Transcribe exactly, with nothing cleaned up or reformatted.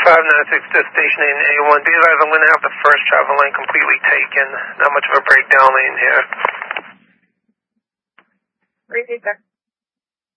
five nine six to station in A one. Be advised, I'm going to have the first travel lane completely taken. Not much of a breakdown lane here. Repeat, sir.